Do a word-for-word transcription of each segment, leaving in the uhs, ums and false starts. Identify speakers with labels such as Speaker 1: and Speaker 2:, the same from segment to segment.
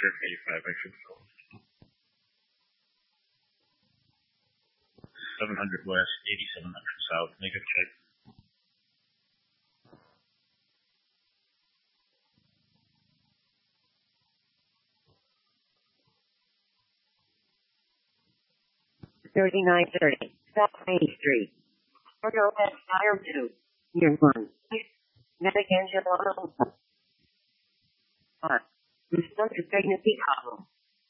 Speaker 1: eighty-five, I should go. seven hundred west, eighty-seven hundred south, negative check.
Speaker 2: thirty-nine thirty, South Main Street. Cargo at Fire two, near one. Navigation on Park. Respond to pregnancy problem.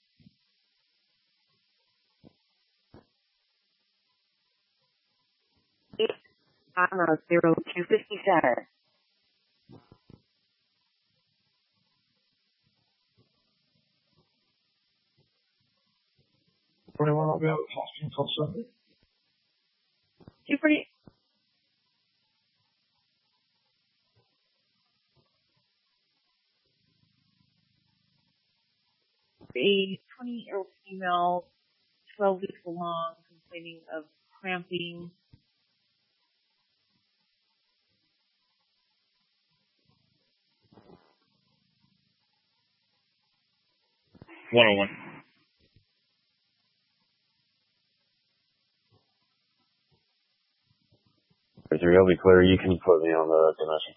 Speaker 2: Eight, Comma zero two fifty-seven.
Speaker 3: Anyone not be able to hospital until Sunday?
Speaker 2: Two pretty.
Speaker 4: A twenty-year-old female, twelve weeks along, complaining of cramping.
Speaker 1: one oh one.
Speaker 5: If you're really clear, you can put me on the dimension.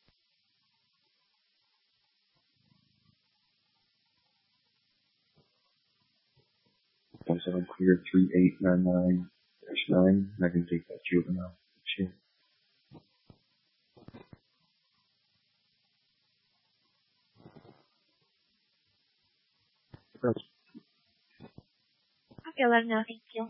Speaker 6: seven clear three eight nine nine dash nine. I can take that juvenile. Shit.
Speaker 4: Okay, let me know. Thank you.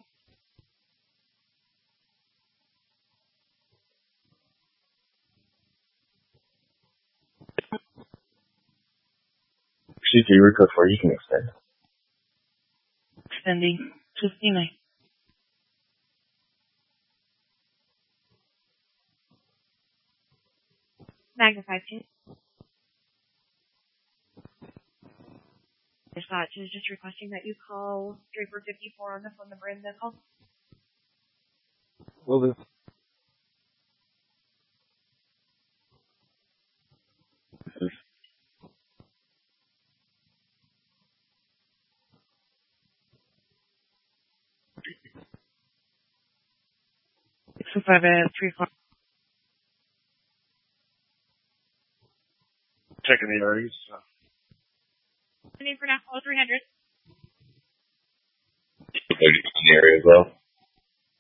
Speaker 5: C T, we're code four, you can extend.
Speaker 4: Extending to fifty-nine. Magnify two. Dispatch is just requesting that you call Draper fifty-four on the phone number in the call.
Speaker 5: Will do.
Speaker 4: six oh five at three o'clock.
Speaker 1: Checking the areas. Uh,
Speaker 4: Name for now, oh three hundred.
Speaker 5: In the area as well.